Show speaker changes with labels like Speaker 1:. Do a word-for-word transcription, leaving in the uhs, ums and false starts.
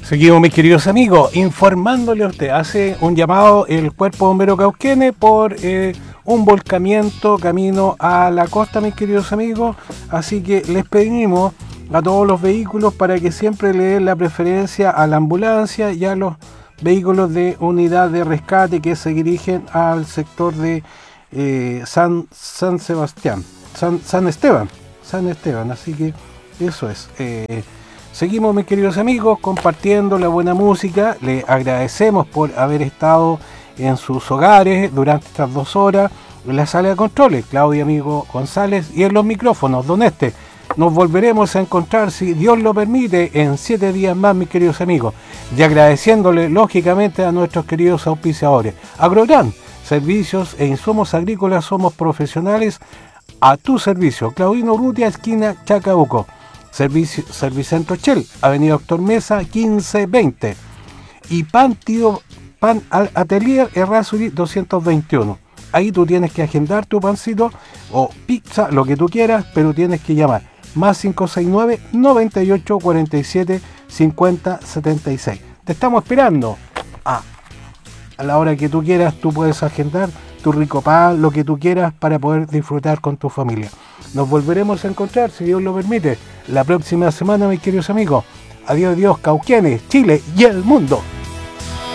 Speaker 1: Seguimos, mis queridos amigos, informándole a usted. Hace un llamado el Cuerpo Bombero Cauquenes por eh, un volcamiento camino a la costa, mis queridos amigos. Así que les pedimos a todos los vehículos para que siempre le den la preferencia a la ambulancia y a los vehículos de unidad de rescate que se dirigen al sector de eh, San, San Sebastián, San, San Esteban, San Esteban. Así que eso es. Eh, Seguimos, mis queridos amigos, compartiendo la buena música. Le agradecemos por haber estado en sus hogares durante estas dos horas en la sala de controles, Claudia Amigo González, y en los micrófonos, Don Este. Nos volveremos a encontrar, si Dios lo permite, en siete días más, mis queridos amigos. Y agradeciéndole, lógicamente, a nuestros queridos auspiciadores. Agrogran, servicios e insumos agrícolas, somos profesionales a tu servicio. Claudino Urrutia, esquina Chacabuco. Servicio, Servicentro Shell, Avenida Doctor Mesa, quince veinte. Y Pan Tío, Pan Atelier Errázuri doscientos veintiuno. Ahí tú tienes que agendar tu pancito o pizza, lo que tú quieras, pero tienes que llamar. Más cinco seis nueve, noventa y ocho, cuarenta y siete, cincuenta, setenta y seis. Te estamos esperando. Ah, a la hora que tú quieras, tú puedes agendar tu rico pan, lo que tú quieras, para poder disfrutar con tu familia. Nos volveremos a encontrar, si Dios lo permite, la próxima semana, mis queridos amigos. Adiós, Dios, Cauquenes, Chile y el mundo.